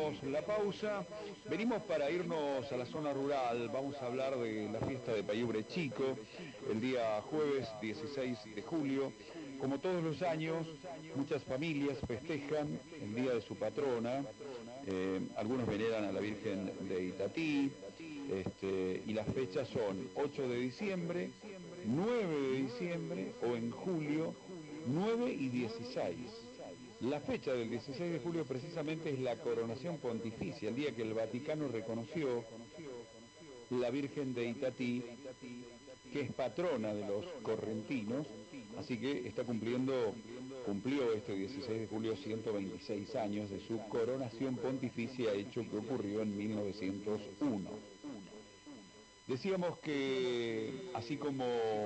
hacemos la pausa. Venimos para irnos a la zona rural. Vamos a hablar de la fiesta de Payubre Chico, el día jueves 16 de julio. Como todos los años, muchas familias festejan el día de su patrona. Algunos veneran a la Virgen de Itatí. Y las fechas son 8 de diciembre, 9 de diciembre o en julio 9 y 16. La fecha del 16 de julio precisamente es la coronación pontificia, el día que el Vaticano reconoció la Virgen de Itatí, que es patrona de los correntinos, así que cumplió este 16 de julio 126 años de su coronación pontificia, hecho que ocurrió en 1901. Decíamos que así como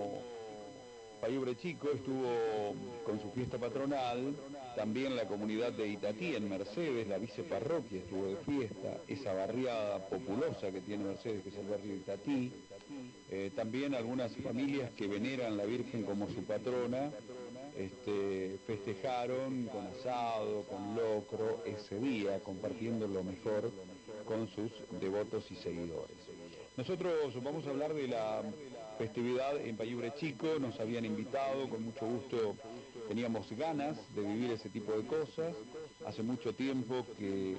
Payubre Chico estuvo con su fiesta patronal, también la comunidad de Itatí en Mercedes, la viceparroquia estuvo de fiesta, esa barriada populosa que tiene Mercedes, que es el barrio de Itatí. También algunas familias que veneran a la Virgen como su patrona, festejaron con asado, con locro, ese día, compartiendo lo mejor con sus devotos y seguidores. Nosotros vamos a hablar de la festividad en Payubre Chico. Nos habían invitado, con mucho gusto teníamos ganas de vivir ese tipo de cosas. Hace mucho tiempo que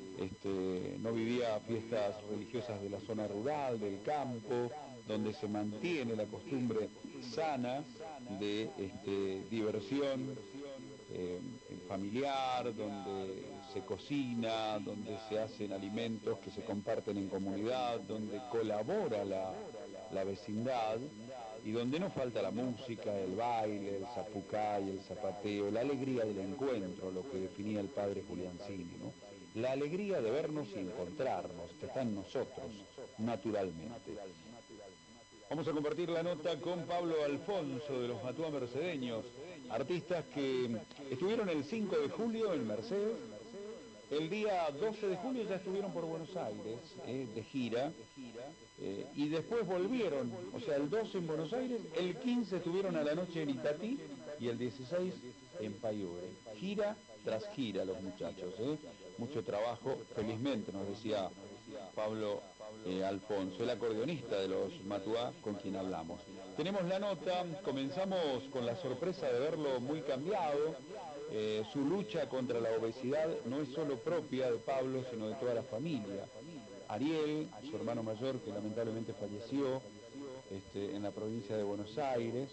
no vivía fiestas religiosas de la zona rural, del campo, donde se mantiene la costumbre sana de diversión familiar, donde se cocina, donde se hacen alimentos que se comparten en comunidad, donde colabora la vecindad y donde no falta la música, el baile, el zapucay, el zapateo, la alegría del encuentro, lo que definía el padre Juliancini, ¿no? La alegría de vernos y encontrarnos, que está en nosotros, naturalmente. Vamos a compartir la nota con Pablo Alfonso de los Matuá Mercedeños, artistas que estuvieron el 5 de julio en Mercedes. El día 12 de julio ya estuvieron por Buenos Aires de gira y después volvieron, o sea, el 12 en Buenos Aires, el 15 estuvieron a la noche en Itatí y el 16 en Payubre. Gira tras gira los muchachos, mucho trabajo, felizmente nos decía Pablo Alfonso, el acordeonista de los Matuá, con quien hablamos. Tenemos la nota, comenzamos con la sorpresa de verlo muy cambiado. Su lucha contra la obesidad no es solo propia de Pablo, sino de toda la familia. Ariel, su hermano mayor, que lamentablemente falleció en la provincia de Buenos Aires,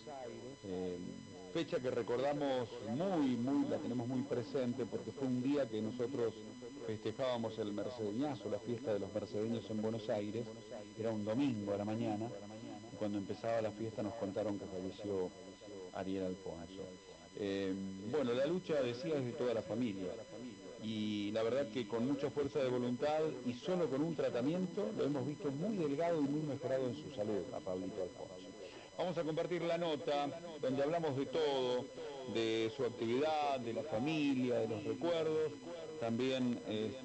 fecha que recordamos la tenemos muy presente porque fue un día que nosotros festejábamos el mercedeñazo, la fiesta de los mercedeños en Buenos Aires. Era un domingo a la mañana y cuando empezaba la fiesta nos contaron que falleció Ariel Alfonso. Bueno, la lucha, decía, es de toda la familia y la verdad que con mucha fuerza de voluntad y solo con un tratamiento lo hemos visto muy delgado y muy mejorado en su salud a Pablito Alfonso. Vamos a compartir la nota donde hablamos de todo, de su actividad, de la familia, de los recuerdos, también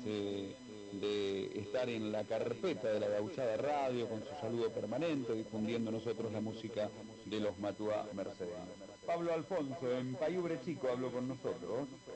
de estar en la carpeta de la Gauchada Radio con su saludo permanente, difundiendo nosotros la música de los Matuá Mercedeños. Pablo Alfonso, en Payubre Chico, habló con nosotros.